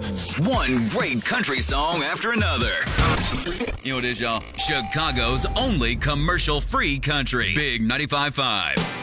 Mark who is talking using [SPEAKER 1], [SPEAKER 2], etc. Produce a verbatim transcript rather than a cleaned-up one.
[SPEAKER 1] One great country song after another. You know what it is, y'all? Chicago's only commercial-free country. Big ninety-five point five.